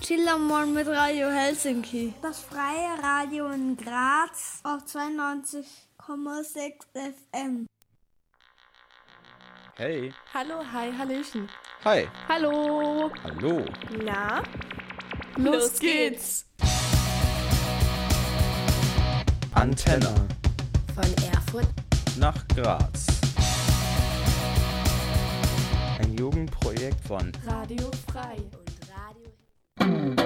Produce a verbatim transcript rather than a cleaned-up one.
Schillermorgen mit Radio Helsinki. Das freie Radio in Graz auf zweiundneunzig Komma sechs F M. Hey. Hallo, hi, hallöchen. Hi. Hallo. Hallo. Na? Los, Los geht's. Antenne. Von Erfurt Nach Graz. Ein Jugendprojekt von Radio frei.